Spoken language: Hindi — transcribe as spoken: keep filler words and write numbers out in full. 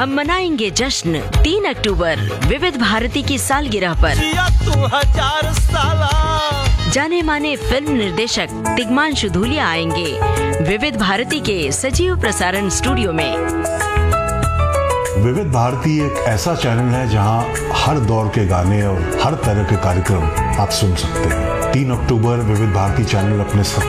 हम मनाएंगे जश्न तीन अक्टूबर विविध भारती की सालगिरह पर। तू हजार साला। जाने माने फिल्म निर्देशक तिग्मांशु धूलिया आएंगे विविध भारती के सजीव प्रसारण स्टूडियो में। विविध भारती एक ऐसा चैनल है जहां हर दौर के गाने और हर तरह के कार्यक्रम आप सुन सकते हैं। तीन अक्टूबर विविध भारती चैनल अपने